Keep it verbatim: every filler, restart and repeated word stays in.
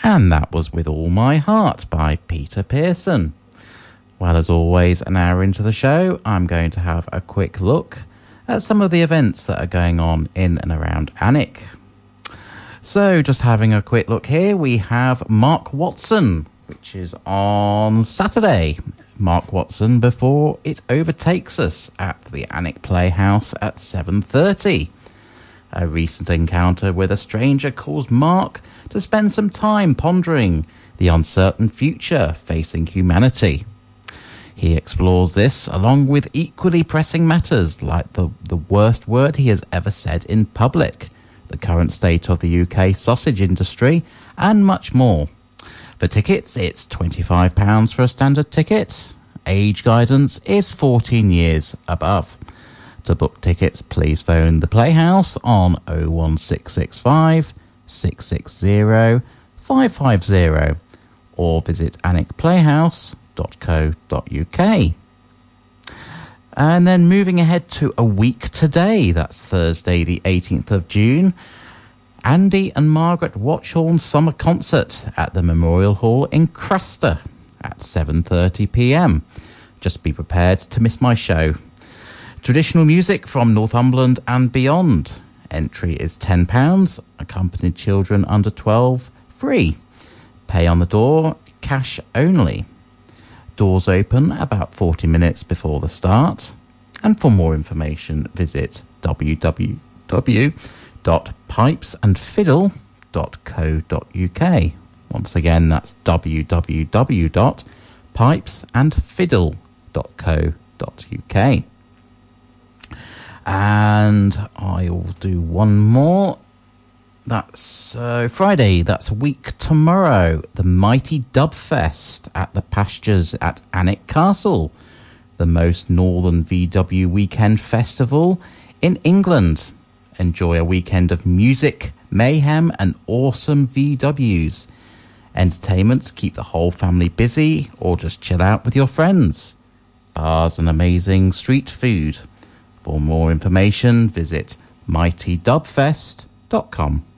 And that was With All My Heart by Peter Pearson. Well, as always, an hour into the show, I'm going to have a quick look at some of the events that are going on in and around Alnwick. So, just having a quick look here, we have Mark Watson, which is on Saturday. Mark Watson before it overtakes us at the Alnwick Playhouse at seven thirty. A recent encounter with a stranger caused Mark to spend some time pondering the uncertain future facing humanity. He explores this along with equally pressing matters like the, the worst word he has ever said in public, the current state of the U K sausage industry, and much more. For tickets, it's twenty-five pounds for a standard ticket. Age guidance is fourteen years above. To book tickets, please phone the Playhouse on oh one six six five, six six zero, five five zero or visit alnwick playhouse dot co dot uk. And then moving ahead to a week today, that's Thursday the eighteenth of June, Andy and Margaret Watchorn Summer Concert at the Memorial Hall in Craster at seven thirty p m. Just be prepared to miss my show. Traditional music from Northumberland and beyond. Entry is ten pounds. Accompanied children under twelve, free. Pay on the door, cash only. Doors open about forty minutes before the start. And for more information, visit w w w dot pipes and fiddle dot co dot uk. Once again, that's w w w dot pipes and fiddle dot co dot uk. And I will do one more. That's uh, Friday, that's a week tomorrow. The Mighty Dub Fest at the Pastures at Alnwick Castle. The most northern V W weekend festival in England. Enjoy a weekend of music, mayhem and awesome V Ws. Entertainments keep the whole family busy or just chill out with your friends. Bars and amazing street food. For more information, visit mighty dub fest dot com.